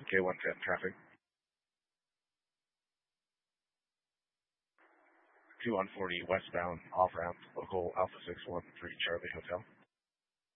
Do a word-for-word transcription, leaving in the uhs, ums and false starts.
K one ten traffic. two one forty westbound, off ramp, local Alpha six one three Charlie Hotel.